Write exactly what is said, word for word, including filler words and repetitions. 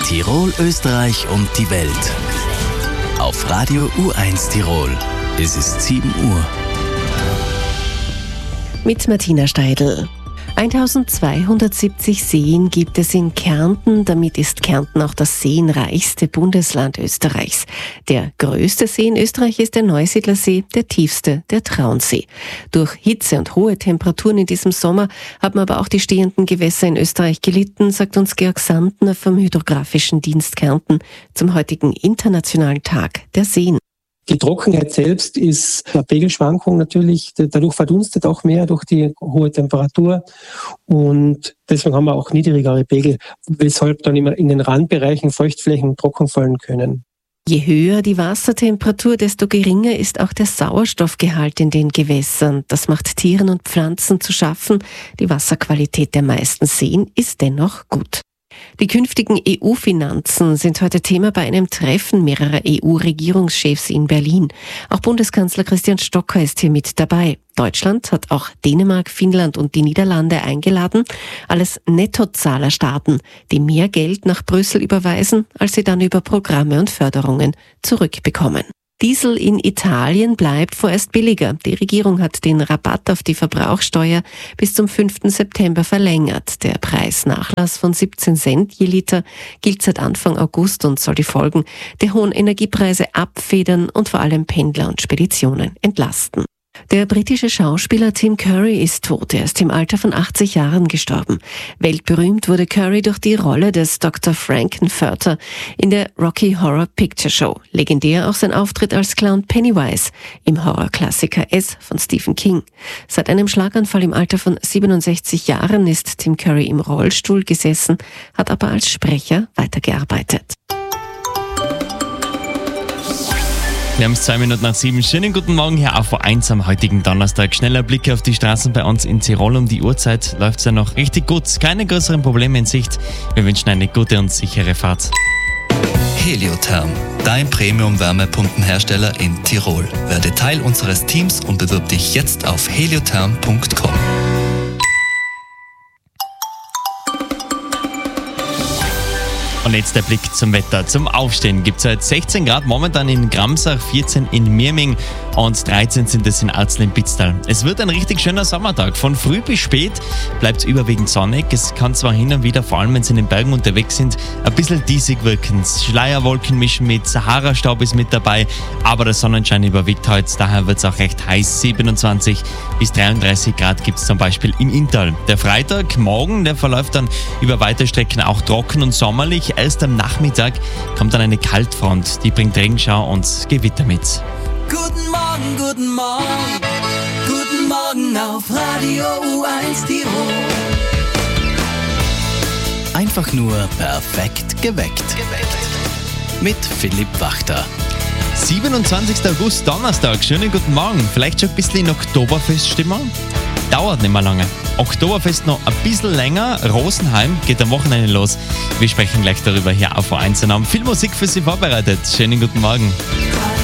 Tirol, Österreich und die Welt. Auf Radio U eins Tirol. Es ist sieben Uhr. Mit Martina Steidl. eintausendzweihundertsiebzig Seen gibt es in Kärnten. Damit ist Kärnten auch das seenreichste Bundesland Österreichs. Der größte See in Österreich ist der Neusiedlersee, der tiefste der Traunsee. Durch Hitze und hohe Temperaturen in diesem Sommer haben aber auch die stehenden Gewässer in Österreich gelitten, sagt uns Georg Sandner vom Hydrographischen Dienst Kärnten zum heutigen Internationalen Tag der Seen. Die Trockenheit selbst ist eine Pegelschwankung natürlich, dadurch verdunstet auch mehr durch die hohe Temperatur und deswegen haben wir auch niedrigere Pegel, weshalb dann immer in den Randbereichen Feuchtflächen trocken fallen können. Je höher die Wassertemperatur, desto geringer ist auch der Sauerstoffgehalt in den Gewässern. Das macht Tieren und Pflanzen zu schaffen. Die Wasserqualität der meisten Seen ist dennoch gut. Die künftigen E U-Finanzen sind heute Thema bei einem Treffen mehrerer E U-Regierungschefs in Berlin. Auch Bundeskanzler Christian Stocker ist hier mit dabei. Deutschland hat auch Dänemark, Finnland und die Niederlande eingeladen, alles Nettozahlerstaaten, die mehr Geld nach Brüssel überweisen, als sie dann über Programme und Förderungen zurückbekommen. Diesel in Italien bleibt vorerst billiger. Die Regierung hat den Rabatt auf die Verbrauchsteuer bis zum fünften September verlängert. Der Preisnachlass von siebzehn Cent je Liter gilt seit Anfang August und soll die Folgen der hohen Energiepreise abfedern und vor allem Pendler und Speditionen entlasten. Der britische Schauspieler Tim Curry ist tot. Er ist im Alter von achtzig Jahren gestorben. Weltberühmt wurde Curry durch die Rolle des Doktor Frankenfurter in der Rocky Horror Picture Show. Legendär auch sein Auftritt als Clown Pennywise im Horrorklassiker S von Stephen King. Seit einem Schlaganfall im Alter von siebenundsechzig Jahren ist Tim Curry im Rollstuhl gesessen, hat aber als Sprecher weitergearbeitet. Wir haben es zwei Minuten nach sieben. Schönen guten Morgen hier auf U eins am heutigen Donnerstag. Schneller Blick auf die Straßen bei uns in Tirol. Um die Uhrzeit läuft es ja noch richtig gut. Keine größeren Probleme in Sicht. Wir wünschen eine gute und sichere Fahrt. Heliotherm, dein Premium-Wärmepumpenhersteller in Tirol. Werde Teil unseres Teams und bewirb dich jetzt auf heliotherm punkt com. Und jetzt der Blick zum Wetter. Zum Aufstehen gibt es heute sechzehn Grad momentan in Gramsach, vierzehn in Mirming und dreizehn sind es in Arzl im Pitztal. Es wird ein richtig schöner Sommertag. Von früh bis spät bleibt es überwiegend sonnig. Es kann zwar hin und wieder, vor allem wenn Sie in den Bergen unterwegs sind, ein bisschen diesig wirken. Schleierwolken mischen mit, Sahara-Staub ist mit dabei, aber der Sonnenschein überwiegt heute. Daher wird es auch recht heiß. siebenundzwanzig bis dreiunddreißig Grad gibt es zum Beispiel im Inntal. Der Freitag, morgen, der verläuft dann über weite Strecken auch trocken und sommerlich. Erst am Nachmittag kommt dann eine Kaltfront, die bringt Regenschau und Gewitter mit. Guten Morgen, guten Morgen, guten Morgen auf Radio U eins Tirol. Einfach nur perfekt geweckt. Mit Philipp Wachter. siebenundzwanzigster August, Donnerstag. Schönen guten Morgen. Vielleicht schon ein bisschen in Oktoberfeststimmung? Dauert nicht mehr lange. Oktoberfest noch ein bisschen länger. Rosenheim geht am Wochenende los. Wir sprechen gleich darüber hier auf U eins und haben viel Musik für Sie vorbereitet. Schönen guten Morgen.